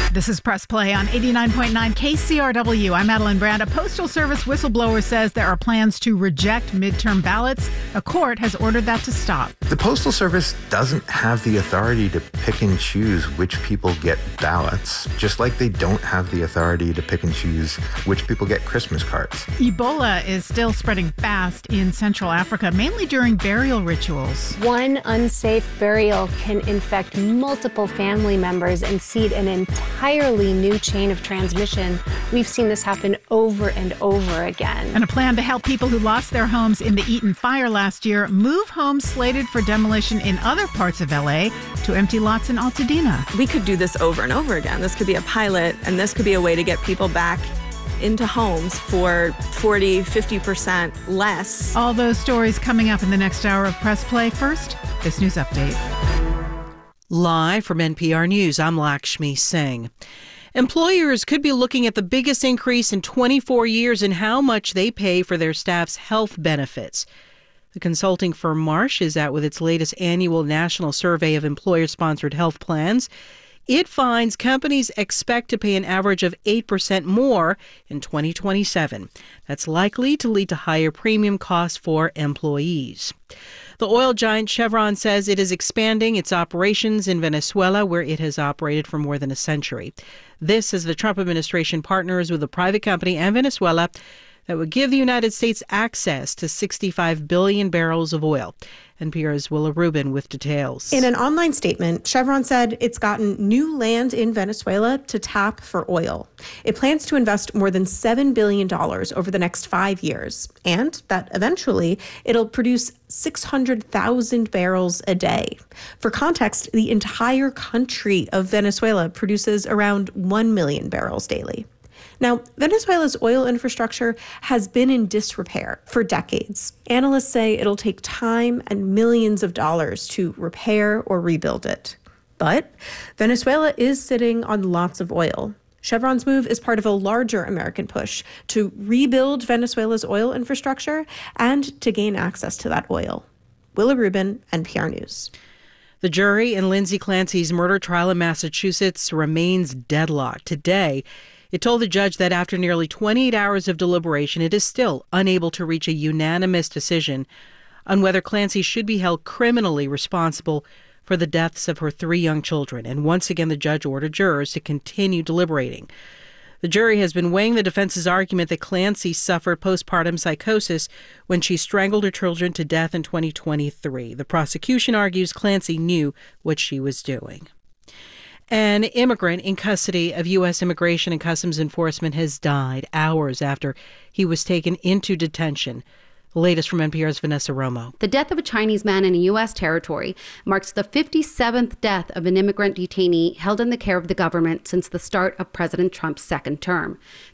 This is Press Play on 89.9 KCRW. I'm Madeline Brand. A Postal Service whistleblower says there are plans to reject midterm ballots. A court has ordered that to stop. The Postal Service doesn't have the authority to pick and choose which people get ballots, just like they don't have the authority to pick and choose which people get Christmas cards. Ebola is still spreading fast in Central Africa, mainly during burial rituals. One unsafe burial can infect multiple family members and seed an entirely new chain of transmission. We've seen this happen over and over again. And a plan to help people who lost their homes in the Eaton fire last year move homes slated for demolition in other parts of LA to empty lots in Altadena. We could do this over and over again. This could be a pilot, and this could be a way to get people back into homes for 40, 50% less. All those stories coming up in the next hour of Press Play. First, this news update. Live from NPR News, I'm Lakshmi Singh. Employers could be looking at the biggest increase in 24 years in how much they pay for their staff's health benefits. The consulting firm Marsh is out with its latest annual national survey of employer-sponsored health plans. It finds companies expect to pay an average of 8% more in 2027. That's likely to lead to higher premium costs for employees. The oil giant Chevron says it is expanding its operations in Venezuela, where it has operated for more than a century. This as the Trump administration partners with a private company and Venezuela that would give the United States access to 65 billion barrels of oil. NPR's Willa Rubin with details. In an online statement, Chevron said it's gotten new land in Venezuela to tap for oil. It plans to invest more than $7 billion over the next 5 years, and that eventually it'll produce 600,000 barrels a day. For context, the entire country of Venezuela produces around 1 million barrels daily. Now, Venezuela's oil infrastructure has been in disrepair for decades. Analysts say it'll take time and millions of dollars to repair or rebuild it. But Venezuela is sitting on lots of oil. Chevron's move is part of a larger American push to rebuild Venezuela's oil infrastructure and to gain access to that oil. Willa Rubin, NPR News. The jury in Lindsay Clancy's murder trial in Massachusetts remains deadlocked. Today, it told the judge that after nearly 28 hours of deliberation, it is still unable to reach a unanimous decision on whether Clancy should be held criminally responsible for the deaths of her 3 young children. And once again, the judge ordered jurors to continue deliberating. The jury has been weighing the defense's argument that Clancy suffered postpartum psychosis when she strangled her children to death in 2023. The prosecution argues Clancy knew what she was doing. An immigrant in custody of U.S. Immigration and Customs Enforcement has died hours after he was taken into detention. The latest from NPR's Vanessa Romo. The death of a Chinese man in a U.S. territory marks the 57th death of an immigrant detainee held in the care of the government since the start of President Trump's second term.